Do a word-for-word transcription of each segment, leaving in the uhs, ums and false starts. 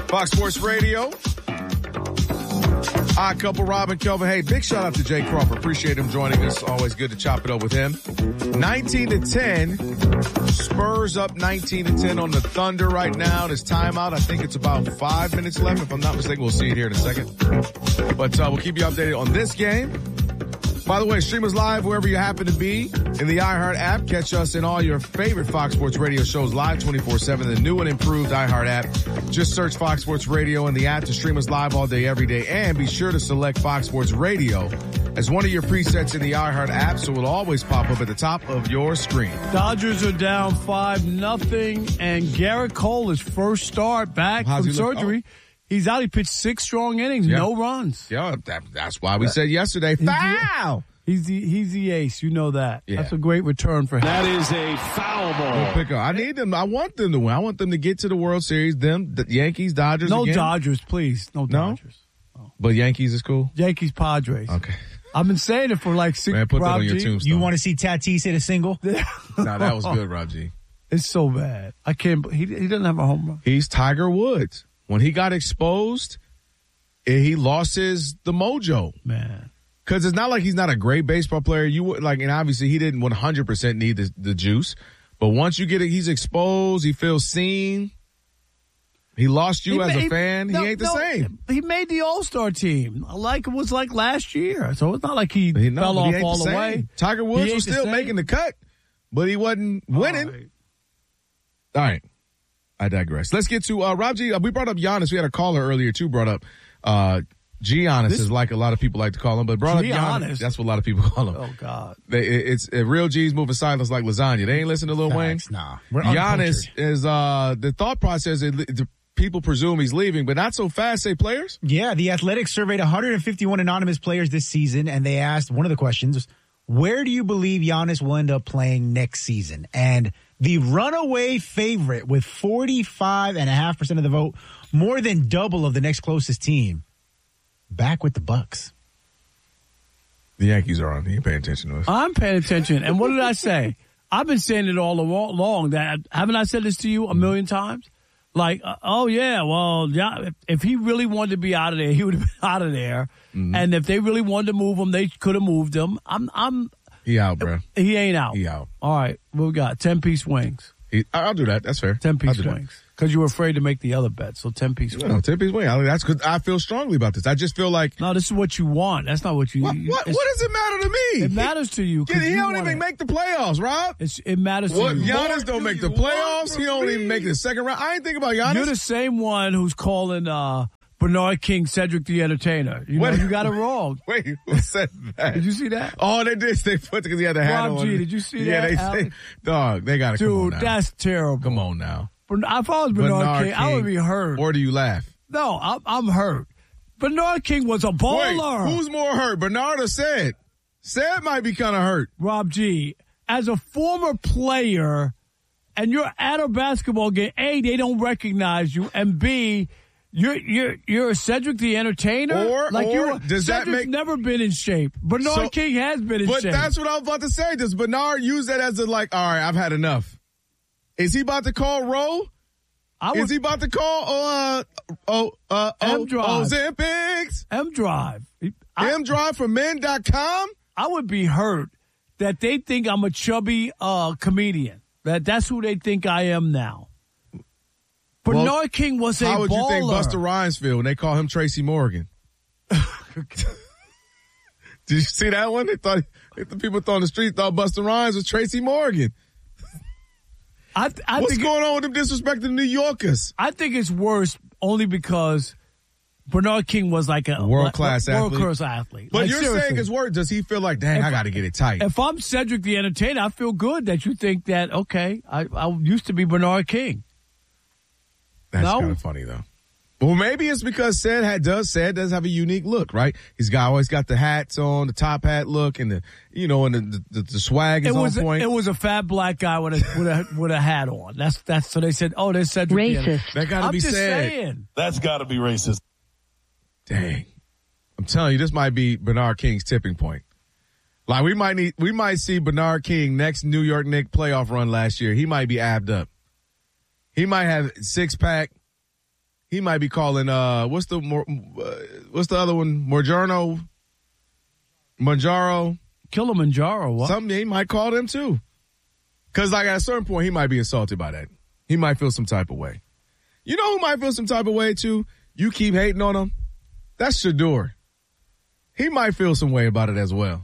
Fox Sports Radio. Odd Couple, Rob and Kelvin. Hey, big shout out to Jay Crawford. Appreciate him joining us. Always good to chop it up with him. nineteen to ten. Spurs up nineteen to ten on the Thunder right now. This timeout. I think it's about five minutes left. If I'm not mistaken, we'll see it here in a second. But uh, we'll keep you updated on this game. By the way, stream us live wherever you happen to be in the iHeart app. Catch us in all your favorite Fox Sports Radio shows live twenty-four seven. The new and improved iHeart app. Just search Fox Sports Radio in the app to stream us live all day, every day. And be sure to select Fox Sports Radio as one of your presets in the iHeart app, so it'll always pop up at the top of your screen. Dodgers are down five nothing, and Garrett Cole, his first start back How's from he look? surgery. Oh. He's out. He pitched six strong innings, Yeah. no runs. Yeah, that, that's why we said yesterday, He's the- foul! He's the he's the ace. You know that. Yeah. That's a great return for him. That is a foul ball. Pick up. I need them. I want them to win. I want them to get to the World Series. Them, the Yankees, Dodgers. No again. Dodgers, please. No No? Dodgers. But Yankees is cool. Yankees, Padres. Okay. I've been saying it for like six. Man, put that Rob on your G. tombstone. You want to see Tatis hit a single? No, that was good, Rob G. It's so bad. I can't. He he doesn't have a home run. He's Tiger Woods. When he got exposed, eh, he lost his the mojo. Man. Because it's not like he's not a great baseball player. You would like, and obviously he didn't one hundred percent need the, the juice. But once you get it, he's exposed. He feels seen. He lost you He as made- a fan. no, he ain't the no, same. He made the All-Star team like it was like last year. So it's not like he, He, no, fell but he off ain't all the the, same. way. Tiger Woods He was ain't the still same. making the cut, but he wasn't winning. All right. All right. I digress. Let's get to uh, Rob G. We brought up Giannis. We had a caller earlier, too, brought up uh, Giannis, This- is like a lot of people like to call him, but brought up Giannis. Giannis? That's what a lot of people call him. Oh, God. They, it- it's uh, real G's moving silence like lasagna. They ain't listening to Lil Wayne. Facts, nah. We're Giannis uncultured. is uh, the thought process. Is, the people presume he's leaving, but not so fast. Say players. Yeah, the Athletics surveyed one hundred fifty-one anonymous players this season, and they asked one of the questions, where do you believe Giannis will end up playing next season? And the runaway favorite with forty-five point five percent of the vote, more than double of the next closest team, back with the Bucks. The Yankees are on. He ain't paying attention to us. I'm paying attention. And what did I say? I've been saying it all along. That haven't I said this to you a million times? Like, uh, oh yeah, well, yeah. If, if he really wanted to be out of there, he would have been out of there. Mm-hmm. And if they really wanted to move him, they could have moved him. I'm, I'm. He out, bro. He ain't out. He out. All right, what we got? Ten piece wings. He, I'll do that. That's fair. Ten I'll piece do that. wings. Because you were afraid to make the other bet. So ten piece wings. No, ten piece wing. I, that's because I feel strongly about this. I just feel like No, this is what you want. That's not what you. what? What, what does it matter to me? It matters to you. 'cause He, he you don't want even it. make the playoffs, Rob. It's, it matters What? to you. Giannis don't make the playoffs. He don't even make the second round. I ain't think about Giannis. You're the same one who's calling uh, Bernard King Cedric the Entertainer. You know, What? you got it wrong. Wait, who said that? Did you see that? Oh, they did. They put because he had the hat Rob on. G, did you see yeah, that, they Alex? say, dog, they got to come on Dude, now. that's terrible. Come on now. Bern- If I was Bernard, King, I would be hurt. Or do you laugh? No, I'm, I'm hurt. Bernard King was a baller. Wait, who's more hurt, Bernard or Sid? Sid might be kind of hurt. Rob G, as a former player, and you're at a basketball game, A, they don't recognize you, and B, you're you're you're a Cedric the Entertainer. Or- like or you, does that Cedric's make- never been in shape. Bernard So- King has been in But shape. that's what I was about to say. Does Bernard use that as a like, all right, I've had enough? Is he about to call Roe? I would, Is he about to call uh oh uh oh M-Drive. Ozempics? M Drive. I, M Drive from men dot com? I would be hurt that they think I'm a chubby uh, comedian. That that's who they think I am now. Bernard Well, King was a How would baller. you think Busta Rhymes feel when they call him Tracy Morgan? Did you see that one? They thought the people thought on the street thought Busta Rhymes was Tracy Morgan. I, I What's think going on with them disrespecting New Yorkers? I think it's worse only because Bernard King was like a World-class like, athlete. World-class athlete. But Like, you're seriously. saying it's worse. Does he feel like, dang, If- I got to get it tight? If I'm Cedric the Entertainer, I feel good that you think that, okay, I, I used to be Bernard King. That's No. kind of funny, though. Well, maybe it's because Ced had, does Ced does have a unique look, right? He's got always got the hats on, the top hat look, and the you know, and the the, the swag is It was on a, point. it was a fat black guy with a with a with a hat on. That's that's so they said, oh, there's Cedric. the Racist. Entertainer. that got to I'm be just said. saying. That's got to be racist. Dang, I'm telling you, this might be Bernard King's tipping point. Like we might need, we might see Bernard King next New York Knicks playoff run last year. He might be abbed up. He might have six pack. he might be calling, uh, what's the more, uh, what's the other one? Morgiano? Manjaro? Kilimanjaro, what? Something he might call them too. Because like at a certain point, he might be insulted by that. He might feel some type of way. You know who might feel some type of way too? You keep hating on him. That's Shador. He might feel some way about it as well.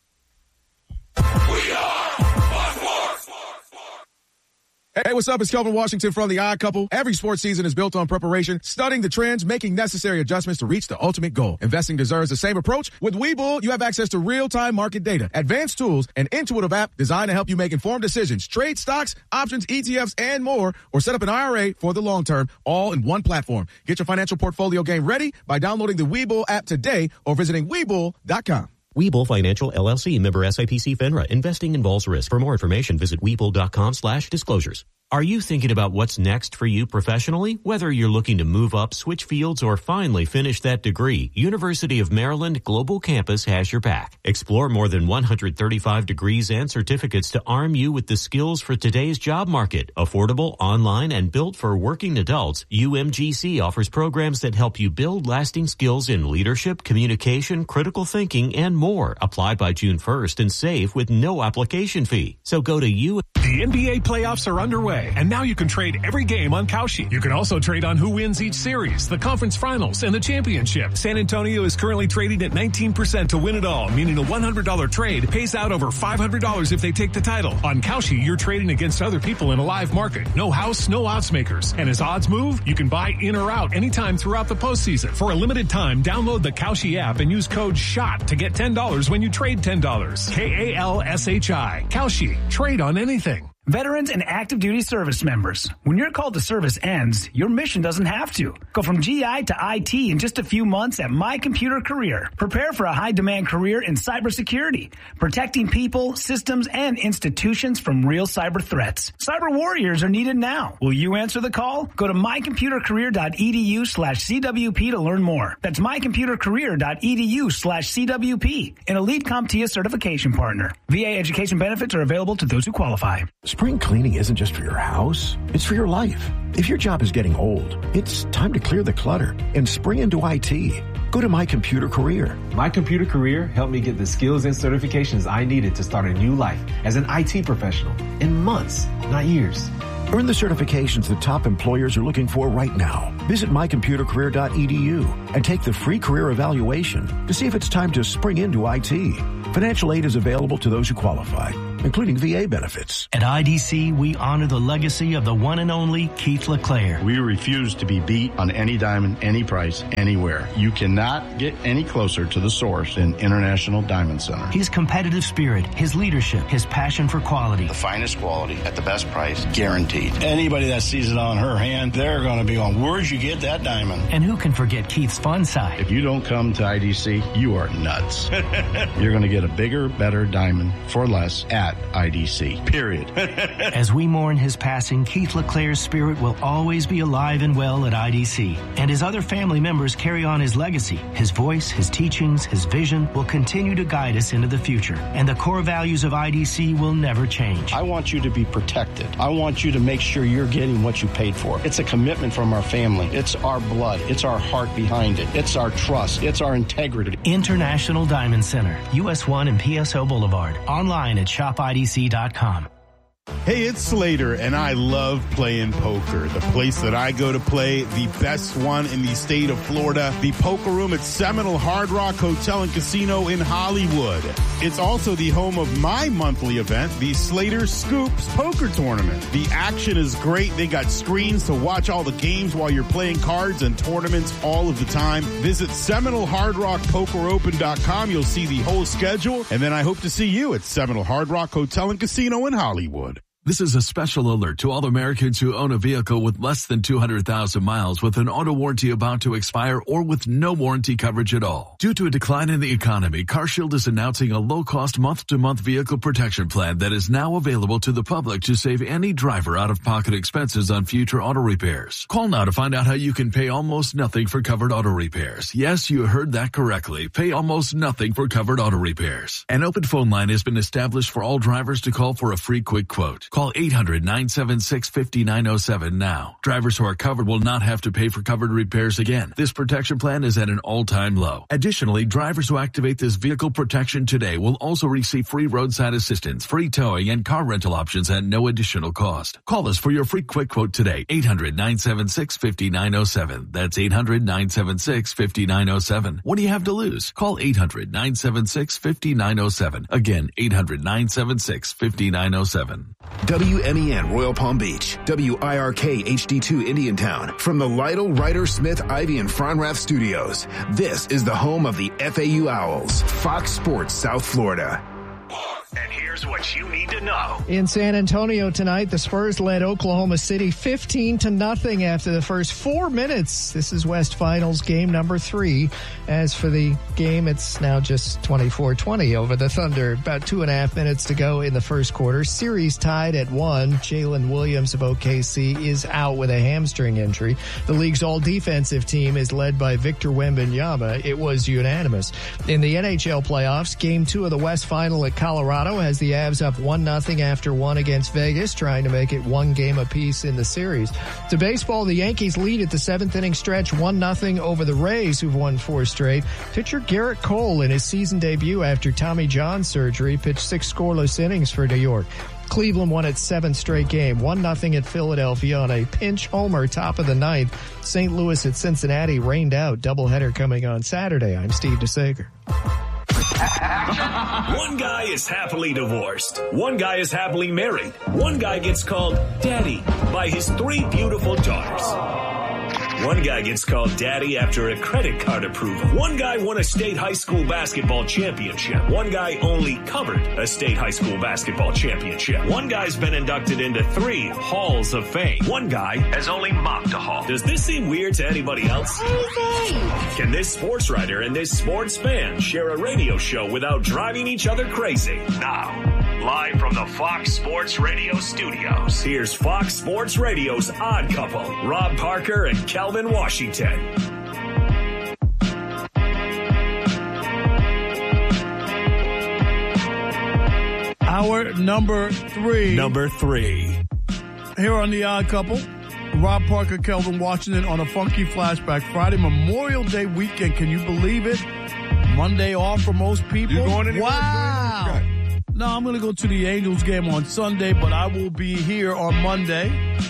Hey, what's up? It's Kelvin Washington from The Odd Couple. Every sports season is built on preparation, studying the trends, making necessary adjustments to reach the ultimate goal. Investing deserves the same approach. With Webull, you have access to real-time market data, advanced tools, an intuitive app designed to help you make informed decisions, trade stocks, options, E T Fs, and more, or set up an I R A for the long term, all in one platform. Get your financial portfolio game ready by downloading the Webull app today or visiting Webull dot com. Webull Financial, L L C, member S I P C FINRA. Investing involves risk. For more information, visit Webull.com slash disclosures. Are you thinking about what's next for you professionally? Whether you're looking to move up, switch fields, or finally finish that degree, University of Maryland Global Campus has your back. Explore more than one hundred thirty-five degrees and certificates to arm you with the skills for today's job market. Affordable, online, and built for working adults, U M G C offers programs that help you build lasting skills in leadership, communication, critical thinking, and more. Apply by June first and save with no application fee. So go to U. The N B A playoffs are underway, and now you can trade every game on Kalshi. You can also trade on who wins each series, the conference finals, and the championship. San Antonio is currently trading at nineteen percent to win it all, meaning a one hundred dollars trade pays out over five hundred dollars if they take the title. On Kalshi, you're trading against other people in a live market. No house, no odds makers. And as odds move, you can buy in or out anytime throughout the postseason. For a limited time, download the Kalshi app and use code SHOT to get ten dollars when you trade ten dollars. K A L S H I. Kalshi. Trade on anything. Veterans and active duty service members. When your call to service ends, your mission doesn't have to. Go from G I to I T in just a few months at My Computer Career. Prepare for a high-demand career in cybersecurity, protecting people, systems, and institutions from real cyber threats. Cyber warriors are needed now. Will you answer the call? Go to mycomputercareer.edu slash CWP to learn more. That's mycomputercareer.edu slash CWP, an elite CompTIA certification partner. V A education benefits are available to those who qualify. Spring cleaning isn't just for your house, it's for your life. If your job is getting old, it's time to clear the clutter and spring into I T. Go to My Computer Career. My Computer Career helped me get the skills and certifications I needed to start a new life as an I T professional in months, not years. Earn the certifications that top employers are looking for right now. Visit my computer career dot e d u and take the free career evaluation to see if it's time to spring into I T. Financial aid is available to those who qualify, including V A benefits. At I D C, we honor the legacy of the one and only Keith LeClaire. We refuse to be beat on any diamond, any price, anywhere. You cannot get any closer to the source than International Diamond Center. His competitive spirit, his leadership, his passion for quality. The finest quality at the best price, guaranteed. Anybody that sees it on her hand, they're going to be going, where'd you get that diamond? And who can forget Keith's fun side? If you don't come to I D C, you are nuts. You're going to get a bigger, better diamond for less at I D C, period. As we mourn his passing, Keith LeClaire's spirit will always be alive and well at I D C. And his other family members carry on his legacy. His voice, his teachings, his vision will continue to guide us into the future. And the core values of I D C will never change. I want you to be protected. I want you to make sure you're getting what you paid for. It's a commitment from our family. It's our blood. It's our heart behind it. It's our trust. It's our integrity. International Diamond Center, U S one and P S O Boulevard. Online at shop I D C dot com. Hey, it's Slater, and I love playing poker. The place that I go to play, the best one in the state of Florida, the Poker Room at Seminole Hard Rock Hotel and Casino in Hollywood. It's also the home of my monthly event, the Slater Scoops Poker Tournament. The action is great. They got screens to watch all the games while you're playing cards and tournaments all of the time. Visit Seminole Hard Rock Poker Open dot com. You'll see the whole schedule, and then I hope to see you at Seminole Hard Rock Hotel and Casino in Hollywood. This is a special alert to all Americans who own a vehicle with less than two hundred thousand miles with an auto warranty about to expire or with no warranty coverage at all. Due to a decline in the economy, CarShield is announcing a low-cost month-to-month vehicle protection plan that is now available to the public to save any driver out-of-pocket expenses on future auto repairs. Call now to find out how you can pay almost nothing for covered auto repairs. Yes, you heard that correctly. Pay almost nothing for covered auto repairs. An open phone line has been established for all drivers to call for a free quick quote. Call eight hundred, nine seven six, five nine zero seven now. Drivers who are covered will not have to pay for covered repairs again. This protection plan is at an all-time low. Additionally, drivers who activate this vehicle protection today will also receive free roadside assistance, free towing, and car rental options at no additional cost. Call us for your free quick quote today. eight hundred, nine seven six, five nine zero seven. That's eight hundred, nine seven six, five nine zero seven. What do you have to lose? Call eight hundred, nine seven six, five nine zero seven. Again, eight hundred, nine seven six, five nine zero seven. W M E N Royal Palm Beach, W I R K H D two Indiantown. From the Lytle, Ryder, Smith, Ivy, and Fronrath studios, this is the home of the F A U Owls, Fox Sports South Florida. And here's what you need to know. In San Antonio tonight, the Spurs led Oklahoma City fifteen to nothing after the first four minutes. This is West Finals game number three. As for the game, it's now just twenty-four twenty over the Thunder. About two and a half minutes to go in the first quarter. Series tied at one. Jalen Williams of O K C is out with a hamstring injury. The league's all-defensive team is led by Victor Wembanyama. It was unanimous. In the N H L playoffs, game two of the West Final at Colorado has the Avs up one nothing after one against Vegas, trying to make it one game apiece in the series. To baseball, the Yankees lead at the seventh inning stretch one nothing over the Rays, who've won four straight. Pitcher Garrett Cole, in his season debut after Tommy John surgery, pitched six scoreless innings for New York. Cleveland won its seventh straight game, one nothing at Philadelphia on a pinch homer top of the ninth. Saint Louis at Cincinnati rained out. Doubleheader coming on Saturday. I'm Steve DeSager. One guy is happily divorced. One guy is happily married. One guy gets called daddy by his three beautiful daughters. One guy gets called daddy after a credit card approval. One guy won a state high school basketball championship. One guy only covered a state high school basketball championship. One guy's been inducted into three halls of fame. One guy has only mopped a hall. Does this seem weird to anybody else? Can this sports writer and this sports fan share a radio show without driving each other crazy? Now, live from the Fox Sports Radio studios, here's Fox Sports Radio's Odd Couple, Rob Parker and Calvin Washington. Hour number three. Number three. Here on The Odd Couple, Rob Parker, Kelvin Washington on a funky flashback Friday, Memorial Day weekend. Can you believe it? Monday off for most people. You going anywhere? Wow. No, I'm going to go to the Angels game on Sunday, but I will be here on Monday.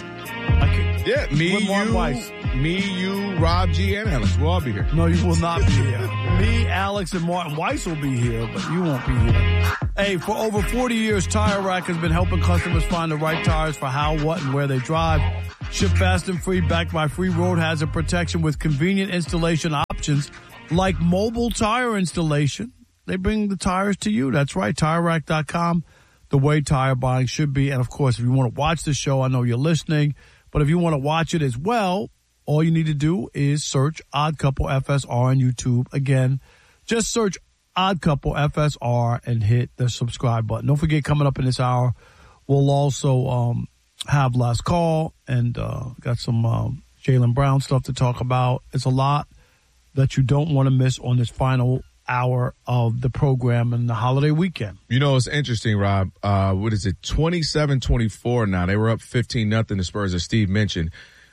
I can, yeah, me, you, Weiss. me, you, Rob G, and Alex. We'll all be here. No, you will not be here. Me, Alex, and Martin Weiss will be here, but you won't be here. Hey, for over forty years, Tire Rack has been helping customers find the right tires for how, what, and where they drive. Ship fast and free, backed by free road hazard protection with convenient installation options like mobile tire installation. They bring the tires to you. That's right, Tire Rack dot com, the way tire buying should be. And, of course, if you want to watch the show, I know you're listening, but if you want to watch it as well, all you need to do is search Odd Couple F S R on YouTube. Again, just search Odd Couple F S R and hit the subscribe button. Don't forget, coming up in this hour, we'll also um, have last call and uh, got some um, Jaylen Brown stuff to talk about. It's a lot that you don't want to miss on this final hour of the program and the holiday weekend. You know, it's interesting, Rob. Uh, what is it? twenty-seven twenty-four now. They were up fifteen nothing. The Spurs, as Steve mentioned,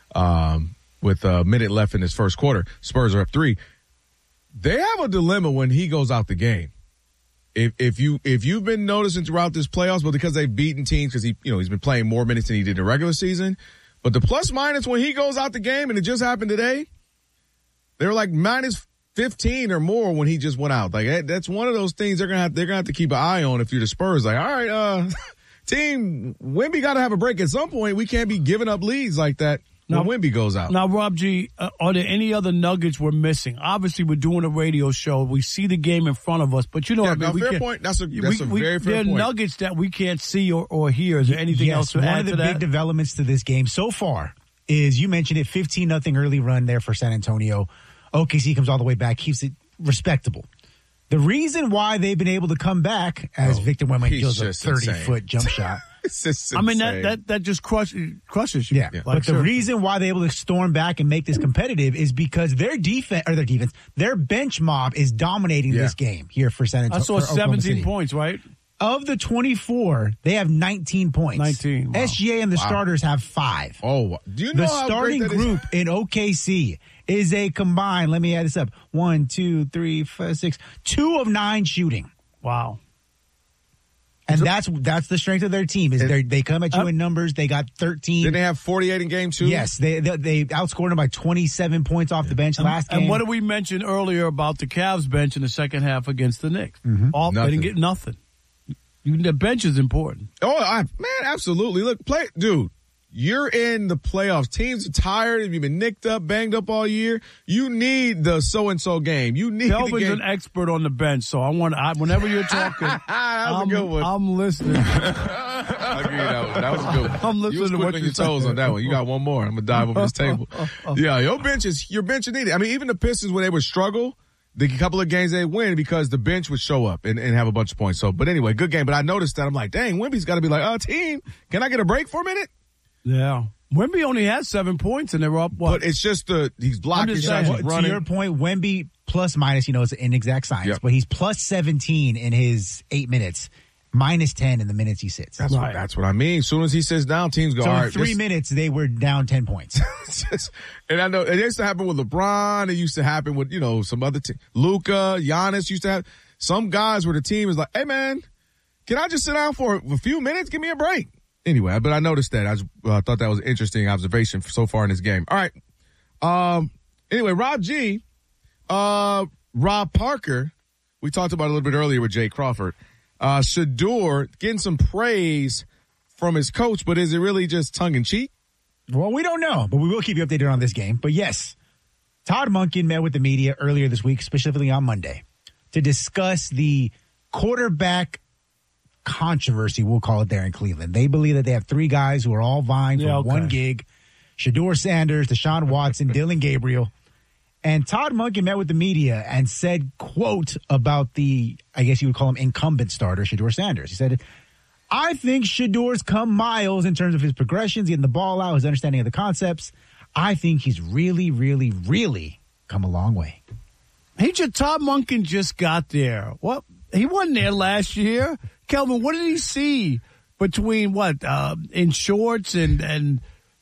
um, with a minute left in this first quarter. Spurs are up three. They have a dilemma when he goes out the game. If, if you, if you've been noticing throughout this playoffs, but because they've beaten teams, because he, you know, he's been playing more minutes than he did in the regular season, but the plus minus when he goes out the game, and it just happened today, they were like minus fifteen or more when he just went out. Like, that's one of those things they're gonna have, they're gonna have to keep an eye on if you're the Spurs. Like, all right, uh, team, Wemby got to have a break at some point. We can't be giving up leads like that when Wemby goes out. Now, Rob G, uh, are there any other nuggets we're missing? Obviously, we're doing a radio show. We see the game in front of us, but you know, yeah, what I mean, no, we fair can't, point. That's a that's we, a we, very fair there are point. nuggets that we can't see or, or hear. Is there anything yes, else to one add of the to big that? developments to this game so far is, you mentioned it, fifteen nothing early run there for San Antonio. O K C comes all the way back, keeps it respectable. The reason why they've been able to come back, as oh, Victor Wembanyama kills a thirty-foot jump shot. I mean, that, that, that just crush, crushes you. Yeah, yeah. Like, but the reason why they're able to storm back and make this competitive is because their defense, or their defense, their bench mob is dominating yeah. this game here for San Antonio. I saw seventeen points, right? of the twenty-four, they have nineteen points. nineteen. Wow. S G A and the Wow. starters have five. Oh, do you know the how starting great that is? group in O K C is a combined, let me add this up, one, two, three, five, six, two of nine shooting. Wow. And that's that's the strength of their team. Is they they come at you uh, in numbers. They got thirteen. Didn't they have forty-eight in game two? Yes, they they, they outscored them by twenty-seven points off the bench last game. And what did we mention earlier about the Cavs bench in the second half against the Knicks? Mm-hmm. All, they Nothing. didn't get nothing. You, the bench is important. Oh, I, man, absolutely. Look, play, dude. You're in the playoffs. Teams are tired. If you've been nicked up, banged up all year, you need the so-and-so game. You need Kelvin's the game. an expert on the bench, so I want. I, whenever you're talking, That was I'm, a good one. I'm listening. I'll give you that one. That was a good one. I'm listening you was to quick what on you're your toes saying. on that one. You got one more. I'm gonna dive over this table. Yeah, your bench is your bench is needed. I mean, even the Pistons when they would struggle, the couple of games they win because the bench would show up and, and have a bunch of points. So, but anyway, good game. But I noticed that I'm like, dang, Wemby's got to be like, oh, team, can I get a break for a minute? Yeah. Wemby only has seven points, and they were up, what? But it's just the he's blocking just shots, saying, he's to running. your point, Wemby plus minus, you know, it's an inexact science, Yep. but he's plus seventeen in his eight minutes, minus ten in the minutes he sits. That's, Right. what, that's what I mean. As soon as he sits down, teams go, So all in right. three this- minutes, they were down ten points. Just- and I know it used to happen with LeBron. It used to happen with, you know, some other team. Luka, Giannis used to have some guys where the team is like, hey, man, can I just sit down for a few minutes? Give me a break. Anyway, but I noticed that. I just, uh, thought that was an interesting observation so far in this game. All right. Um, anyway, Rob G, uh, Rob Parker, we talked about it a little bit earlier with Jay Crawford. Uh, Shedeur getting some praise from his coach, but is it really just tongue in cheek? Well, we don't know, but we will keep you updated on this game. But yes, Todd Monken met with the media earlier this week, specifically on Monday, to discuss the quarterback controversy, we'll call it, there in Cleveland. They believe that they have three guys who are all vying for Yeah, okay. one gig. Shedeur Sanders, Deshaun Watson, Dylan Gabriel. And Todd Monken met with the media and said, quote, about the, I guess you would call him incumbent starter, Shedeur Sanders. He said, I think Shedeur's come miles in terms of his progressions, getting the ball out, his understanding of the concepts. I think he's really, really, really come a long way. He just, Todd Monken just got there. What? He wasn't there last year. Kelvin, what did he see between what, uh, in shorts and, and,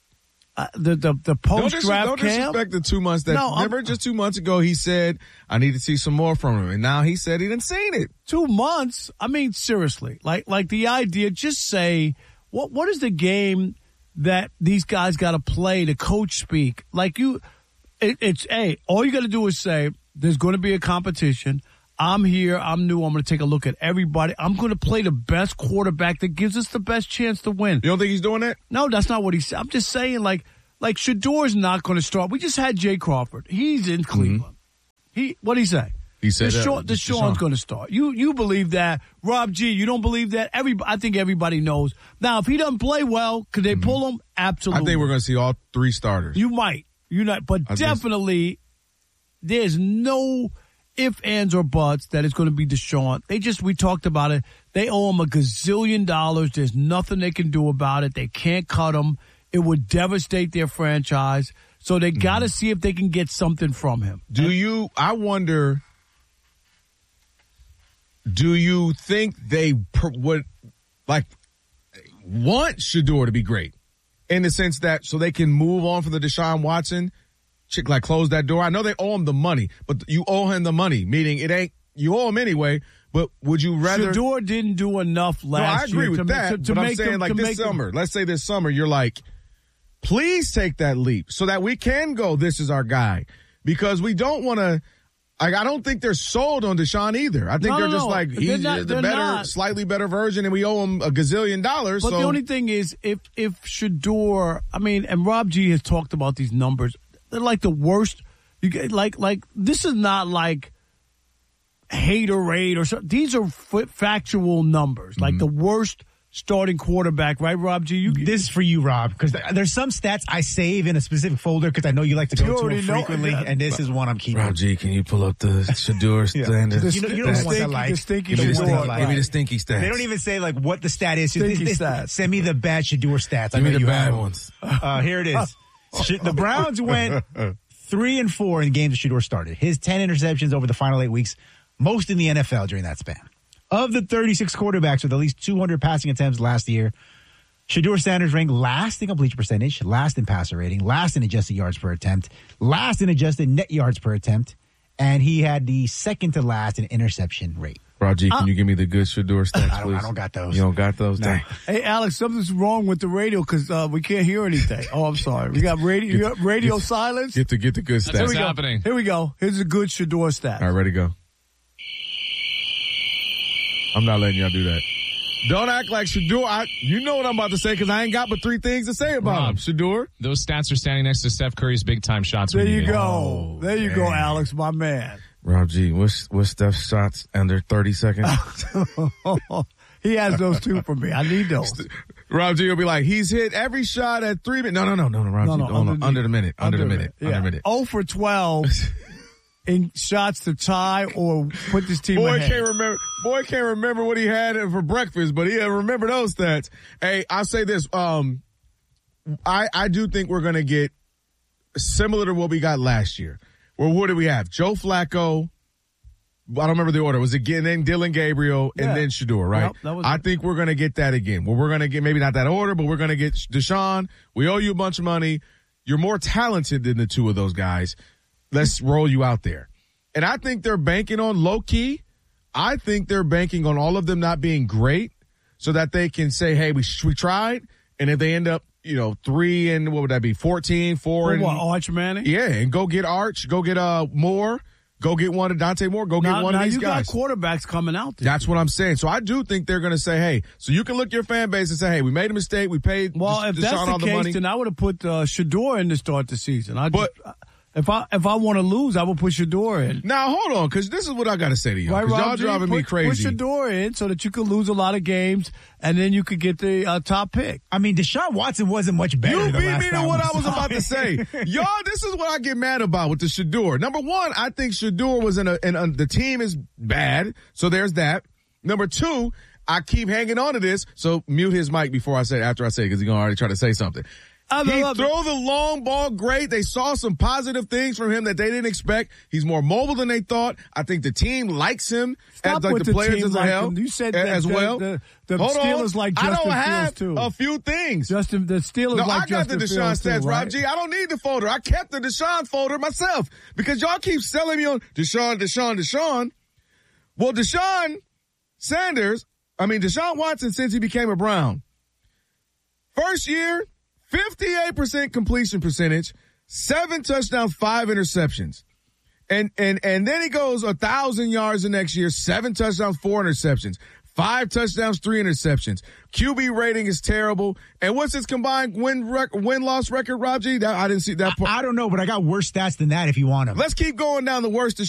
uh, the, the, the Don't, dis- post-draft don't camp? disrespect the two months that, No, I'm- remember just two months ago he said, I need to see some more from him. And now he said he didn't seen it. Two months? I mean, seriously, like, like the idea, just say, what, what is the game that these guys got to play to coach speak? Like you, it, it's, hey, all you got to do is say, there's going to be a competition. I'm here. I'm new. I'm going to take a look at everybody. I'm going to play the best quarterback that gives us the best chance to win. You don't think he's doing that? No, that's not what he said. I'm just saying, like, like Shedeur's not going to start. We just had Jay Crawford. He's in Cleveland. Mm-hmm. He, what did he say? He said Deshaun, uh, Deshaun's going to start. You, you believe that? Rob G, you don't believe that? Every, I think everybody knows. Now, if he doesn't play well, could they mm-hmm. pull him? Absolutely. I think we're going to see all three starters. You might. You not, but I definitely, there's no ifs, ands, or buts that it's going to be Deshaun. They just, we talked about it. They owe him a gazillion dollars. There's nothing they can do about it. They can't cut him. It would devastate their franchise. So they got to mm-hmm. see if they can get something from him. Do and, you, I wonder, do you think they per, would, like, want Shedeur to be great? In the sense that, so they can move on from the Deshaun Watson, chick, like close that door. I know they owe him the money, but you owe him the money, meaning it ain't, you owe him anyway, but would you rather? Shedeur didn't do enough last year. No, I agree year with to, that, to, to but make I'm saying them, like this summer, them. let's say this summer, you're like, please take that leap so that we can go, this is our guy. Because we don't want to, like, I don't think they're sold on Deshaun either. I think no, they're no, just no. like, he's not, the better, not. slightly better version, and we owe him a gazillion dollars. But so. the only thing is, if if Shedeur, I mean, and Rob G has talked about these numbers, they're like the worst. You get, like, like this is not like haterade or something. These are f- factual numbers, like mm-hmm. the worst starting quarterback, right, Rob G? You, this is for you, Rob, because there's some stats I save in a specific folder because I know you like to go to them frequently, and this is one I'm keeping. Rob G, can you pull up the Shedeur standard? yeah. You, know, you don't know what that like. The stinky give, me the stinky, right. give me the stinky stats. They don't even say like what the stat is. Stinky this, stats. Send me the bad Shedeur stats. Give I know me the you bad have ones. Uh, here it is. The Browns went three and four in games that Shedeur started. His ten interceptions over the final eight weeks, most in the N F L during that span. Of the thirty-six quarterbacks with at least two hundred passing attempts last year, Shedeur Sanders ranked last in completion percentage, last in passer rating, last in adjusted yards per attempt, last in adjusted net yards per attempt, and he had the second to last in interception rate. Raji, can Uh, you give me the good Shedeur stats, I don't, please? I don't got those. You don't got those? No. Dang. Hey, Alex, something's wrong with the radio because uh, we can't hear anything. Oh, I'm sorry. We got radio, you got radio get, silence. Get the get the good stats. Here we go. Here we go. Here's a good Shedeur stat. All right, ready to go. I'm not letting y'all do that. Don't act like Shedeur. I, you know what I'm about to say because I ain't got but three things to say about Rob, him. Shedeur. Those stats are standing next to Steph Curry's big time shots. There when you need it. go. There you go, Alex, my man. Rob G, what's what's Steph's shots under thirty seconds? He has those two for me. I need those. Rob G will be like, he's hit every shot at three minutes. No, no, no, no, no, Rob No, G, no, no, no, under under, the- the minute, under, the minute, Yeah. under the minute. oh for twelve in shots to tie or put this team Boy ahead. can't remember. Boy can't remember what he had for breakfast, but he remember those stats. Hey, I'll say this. Um, I I do think we're gonna get similar to what we got last year. Well, what do we have? Joe Flacco. I don't remember the order. Was it again then Dylan Gabriel and Yeah. then Shedeur, right? Yep, that was I it. think we're gonna get that again. Well, we're gonna get maybe not that order, but we're gonna get Deshaun. We owe you a bunch of money. You're more talented than the two of those guys. Let's roll you out there. And I think they're banking on low key. I think they're banking on all of them not being great so that they can say, hey, we, we tried. And if they end up, you know, three and what would that be? fourteen, four For and what, Arch Manning? yeah. And go get Arch, go get, uh, Moore, go get one of Dante Moore, go get Now, one now of these you guys. got quarterbacks coming out there. That's what I'm saying. So I do think they're going to say, hey, so you can look your fan base and say, hey, we made a mistake. We paid Well, if Deshaun that's the all the case, money. then I would have put uh, Shedeur in to start the season. I But- just, if I if I want to lose, I would put Shedeur in. Now, hold on, because this is what I got to say to y'all. Right, Because y'all Rob G? driving put, me crazy. Put Shedeur in so that you could lose a lot of games, and then you could get the uh, top pick. I mean, Deshaun Watson wasn't much better. You the beat last me to time what we I was saw about him. to say. Y'all, this is what I get mad about with the Shedeur. Number one, I think Shedeur was in a, in a, the team is bad. So there's that. Number two, I keep hanging on to this. So mute his mic before I say, after I say it, because he's going to already try to say something. I He love throw the long ball great. They saw some positive things from him that they didn't expect. He's more mobile than they thought. I think the team likes him. Stop as, like with the the players team as like well. him. You said a- that as the- well. the- the Hold Steelers on. like I Justin don't Fields, have too. a few things. Justin, the Steelers No, like I got Justin the Deshaun Fields stats, too, Rob right? G. I don't need the folder. I kept the Deshaun folder myself because y'all keep selling me on Deshaun, Deshaun, Deshaun. Well, Deshaun Sanders, I mean, Deshaun Watson, since he became a Brown, first year, fifty-eight percent completion percentage, seven touchdowns, five interceptions. And, and, and then he goes a thousand yards the next year, seven touchdowns, four interceptions, five touchdowns, three interceptions. Q B rating is terrible. And what's his combined win rec- win loss record, Rob G? That, I didn't see that part. I don't know, but I got worse stats than that if you want them. Let's keep going down the worst